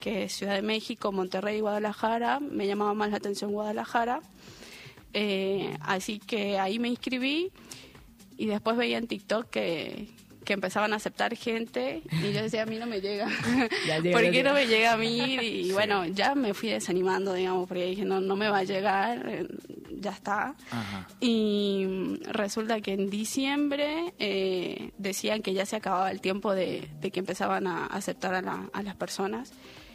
que es Ciudad de México, Monterrey y Guadalajara. Me llamaba más la atención Guadalajara. Así que ahí me inscribí y después veía en TikTok que empezaban a aceptar gente y yo decía, a mí no me llega. ¿Por qué no me llega a mí? Y bueno, ya me fui desanimando, digamos, porque dije, no me va a llegar, ya está. Ajá. Y resulta que en diciembre decían que ya se acababa el tiempo de que empezaban a aceptar a las personas.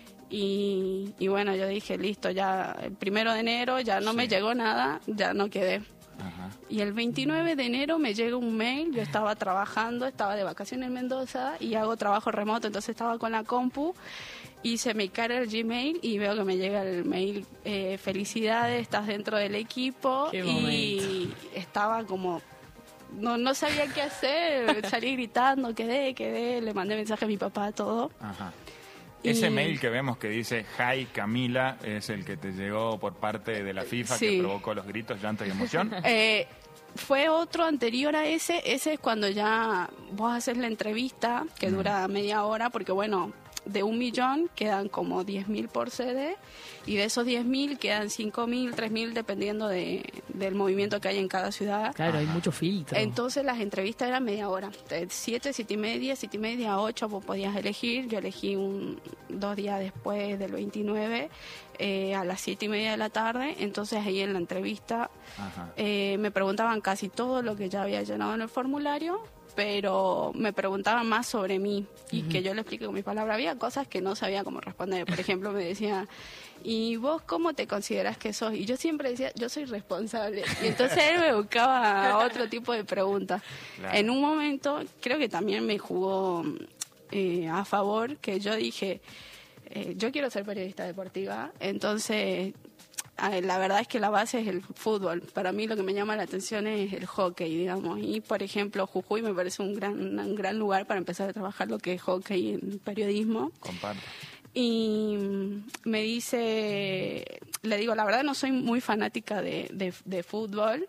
Y bueno, yo dije, listo, ya el 1 de enero ya no me llegó nada, ya no quedé. Ajá. Y el 29 de enero me llega un mail, yo estaba trabajando, estaba de vacaciones en Mendoza y hago trabajo remoto, entonces estaba con la compu y se me cae el Gmail y veo que me llega el mail, felicidades, estás dentro del equipo. Y estaba como, no sabía qué hacer, salí gritando, quedé, le mandé mensaje a mi papá, todo. Ajá. Ese mail que vemos que dice Hi Camila es el que te llegó por parte de la FIFA, que provocó los gritos, llanto y emoción. Fue otro anterior a ese es cuando ya vos haces la entrevista, que dura media hora, porque bueno, de 1 millón quedan como 10.000 por sede, y de esos 10.000 quedan 5.000, 3.000, dependiendo del movimiento que hay en cada ciudad. Claro, hay mucho filtro. Entonces las entrevistas eran media hora, de 7, 7:30, 8 vos podías elegir. Yo elegí 2 días después del 29, a las 7:30 de la tarde. Entonces ahí en la entrevista me preguntaban casi todo lo que ya había llenado en el formulario, pero me preguntaban más sobre mí y que yo le expliqué con mis palabras. Había cosas que no sabía cómo responder. Por ejemplo, me decía, ¿y vos cómo te considerás que sos? Y yo siempre decía, yo soy responsable. Y entonces él me buscaba otro tipo de preguntas. Claro. En un momento, creo que también me jugó a favor, que yo dije, yo quiero ser periodista deportiva, entonces... La verdad es que la base es el fútbol. Para mí lo que me llama la atención es el hockey, digamos. Y, por ejemplo, Jujuy me parece un gran lugar para empezar a trabajar lo que es hockey en periodismo. Comparto. Y me dice, le digo, la verdad no soy muy fanática de fútbol.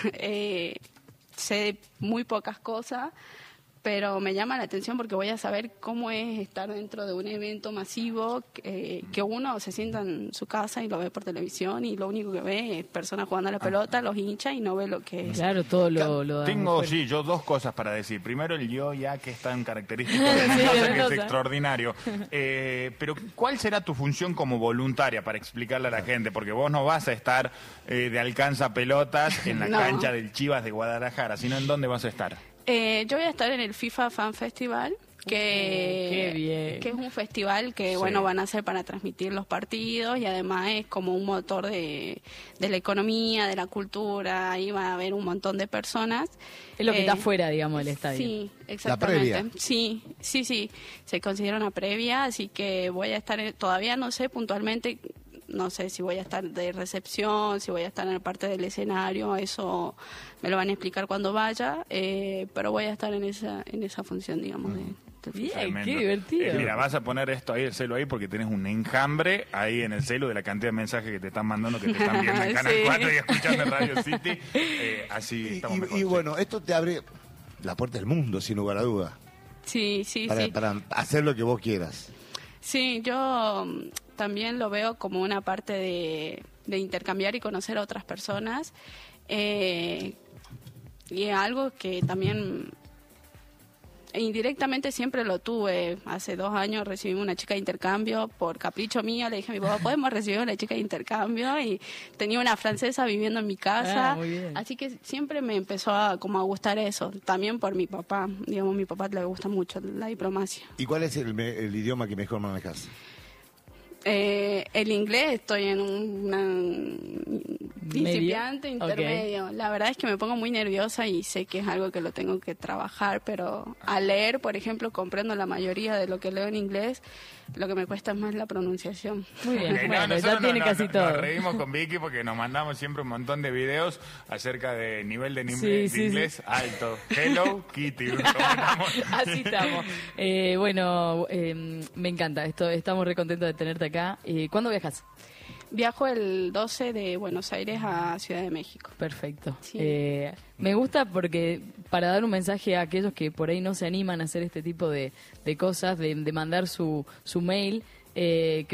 Sé muy pocas cosas, pero me llama la atención porque voy a saber cómo es estar dentro de un evento masivo, que uno se sienta en su casa y lo ve por televisión y lo único que ve es personas jugando a la pelota, los hinchas, y no ve lo que es. Claro, todo lo Tengo, yo 2 cosas para decir. Primero, el yo ya que es tan característico de Mendoza, que es extraordinario. Pero, ¿cuál será tu función como voluntaria para explicarle a la gente? Porque vos no vas a estar de alcanza pelotas en la cancha del Chivas de Guadalajara, sino ¿en dónde vas a estar? Yo voy a estar en el FIFA Fan Festival, que es un festival que bueno, van a hacer para transmitir los partidos, y además es como un motor de la economía, de la cultura. Ahí va a haber un montón de personas. Es lo que está fuera, digamos, del estadio. Sí, exactamente. La previa. Sí, se considera una previa, así que voy a estar, todavía no sé puntualmente, no sé si voy a estar de recepción, si voy a estar en la parte del escenario, eso me lo van a explicar cuando vaya, pero voy a estar en esa función, digamos, Bien, qué divertido. Mira, vas a poner esto ahí, el celu ahí, porque tenés un enjambre ahí en el celu de la cantidad de mensajes que te están mandando, que te están viendo en Canal 4 y escuchando en Radio City. Así estamos mejor. Y bueno, esto te abre la puerta del mundo, sin lugar a dudas. Sí. Para hacer lo que vos quieras. Sí, yo también lo veo como una parte de intercambiar y conocer a otras personas. Y es algo que también indirectamente siempre lo tuve. Hace 2 años recibí una chica de intercambio por capricho mío. Le dije a mi papá, ¿podemos recibir una chica de intercambio? Y tenía una francesa viviendo en mi casa. Muy bien. Así que siempre me empezó a gustar eso. También por mi papá. Digamos, a mi papá le gusta mucho la diplomacia. ¿Y cuál es el idioma que mejor manejas? El inglés estoy en una principiante, intermedio. La verdad es que me pongo muy nerviosa y sé que es algo que lo tengo que trabajar, pero al leer, por ejemplo, comprendo la mayoría de lo que leo en inglés. Lo que me cuesta es más la pronunciación. Muy bien, bueno, ya tiene casi todo. Nos reímos con Vicky porque nos mandamos siempre un montón de videos acerca de nivel de inglés alto. Hello Kitty. Así estamos. Bueno, me encanta esto. Estamos re contentos de tenerte acá. ¿Cuándo viajas? Viajo el 12 de Buenos Aires a Ciudad de México. Perfecto. Sí. Me gusta porque para dar un mensaje a aquellos que por ahí no se animan a hacer este tipo de cosas, de mandar su mail, que